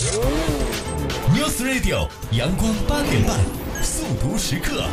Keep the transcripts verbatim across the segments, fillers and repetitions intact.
News Radio 阳光八点半速读时刻。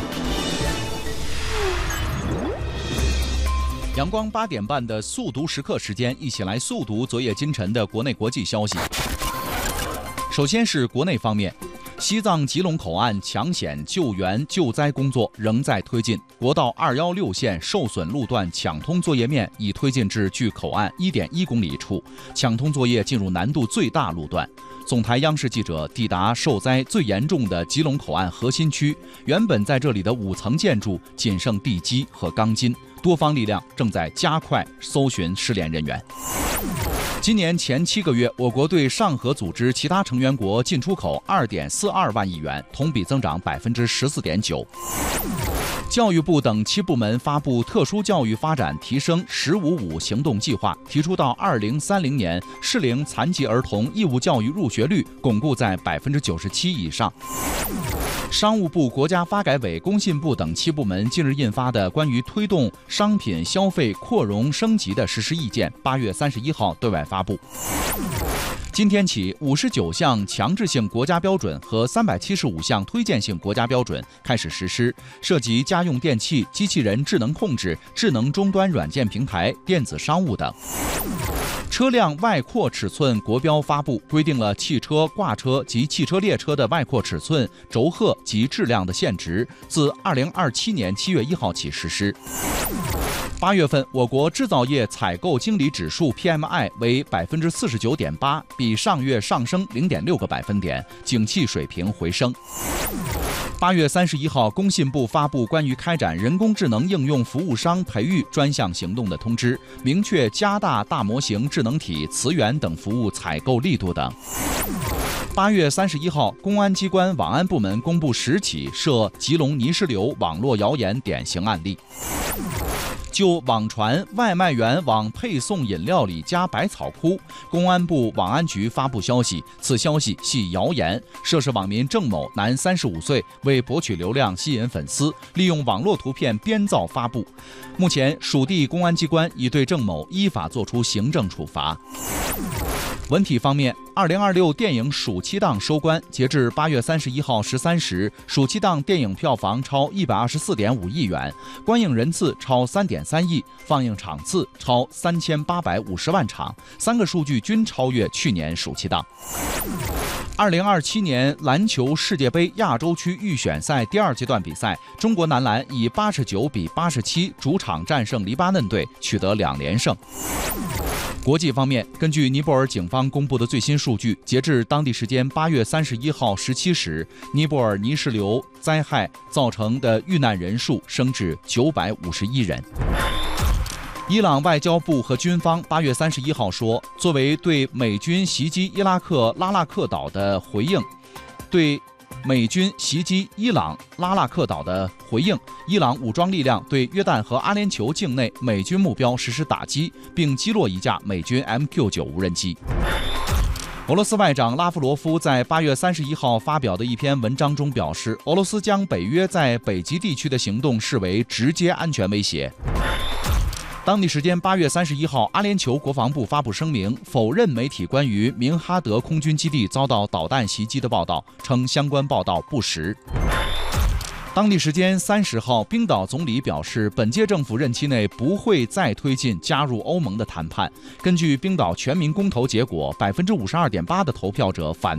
阳光八点半的速读时刻时间，一起来速读昨夜今晨的国内国际消息。首先是国内方面，西藏吉隆口岸抢险救援救灾工作仍在推进，国道二一六线受损路段抢通作业面已推进至距口岸 一点一公里处，抢通作业进入难度最大路段。总台央视记者抵达受灾最严重的吉隆口岸核心区，原本在这里的五层建筑仅剩地基和钢筋，多方力量正在加快搜寻失联人员。今年前七个月，我国对上合组织其他成员国进出口 二点四二万亿元，同比增长 百分之十四点九。教育部等七部门发布特殊教育发展提升“十五五”行动计划，提出到二零三零年，适龄残疾儿童义务教育入学率巩固在 百分之九十七 以上。商务部、国家发改委、工信部等七部门近日印发的关于推动商品消费扩容升级的实施意见，八月三十一号对外发布。今天起，五十九项强制性国家标准和三百七十五项推荐性国家标准开始实施，涉及家用电器、机器人智能控制、智能终端软件平台、电子商务等。车辆外扩尺寸国标发布，规定了汽车挂车及汽车列车的外扩尺寸、轴荷及质量的限值，自二零二七年七月一号起实施。八月份，我国制造业采购经理指数 P M I 为 百分之四十九点八， 比上月上升 零点六个百分点，景气水平回升。八月三十一号，工信部发布关于开展人工智能应用服务商培育专项行动的通知，明确加大大模型、智能体、磁源等服务采购力度等。八月三十一号，公安机关网安部门公布十起涉吉隆泥石流网络谣言典型案例。就网传外卖员往配送饮料里加百草枯，公安部网安局发布消息，此消息系谣言。涉事网民郑某，男，三十五岁，为博取流量、吸引粉丝，利用网络图片编造发布。目前，属地公安机关已对郑某依法作出行政处罚。文体方面，二零二六电影暑期档收官，截至八月三十一号十三时，暑期档电影票房超一百二十四点五亿元，观影人次超三点三亿，放映场次超三千八百五十万场，三个数据均超越去年暑期档。二零二七年篮球世界杯亚洲区预选赛第二阶段比赛，中国男篮以八十九比八十七主场战胜黎巴嫩队，取得两连胜。国际方面，根据尼泊尔警方公布的最新数据，截至当地时间八月三十一号十七时，尼泊尔泥石流灾害造成的遇难人数升至九百五十一人。伊朗外交部和军方八月三十一号说，作为对美军袭击伊拉克拉纳克岛的回应，对美军袭击伊朗拉纳克岛的回应，伊朗武装力量对约旦和阿联酋境内美军目标实施打击，并击落一架美军 M Q 九 无人机。俄罗斯外长拉夫罗夫在八月三十一号发表的一篇文章中表示，俄罗斯将北约在北极地区的行动视为直接安全威胁。当地时间八月三十一号，阿联酋国防部发布声明，否认媒体关于明哈德空军基地遭到导弹袭击的报道，称相关报道不实。当地时间三十号，冰岛总理表示，本届政府任期内不会再推进加入欧盟的谈判。根据冰岛全民公投结果， 百分之五十二点八 的投票者反